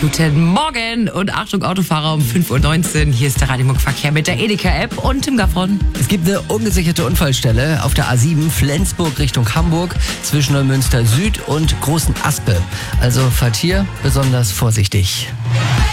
Guten Morgen und Achtung Autofahrer um 5.19 Uhr. Hier ist der Radio-Verkehr mit der Edeka-App und Tim Gaffron. Es gibt eine ungesicherte Unfallstelle auf der A7 Flensburg Richtung Hamburg zwischen Neumünster Süd und Großen Aspe. Also fahrt hier besonders vorsichtig.